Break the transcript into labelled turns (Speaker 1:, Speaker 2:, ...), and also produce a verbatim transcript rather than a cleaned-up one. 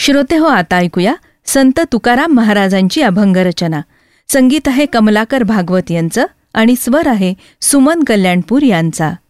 Speaker 1: श्रोते हो, आता ऐकूया संत तुकाराम महाराजांची अभंगरचना. संगीत आहे कमलाकर भागवत यांचं आणि स्वर आहे सुमन कल्याणपूर यांचा.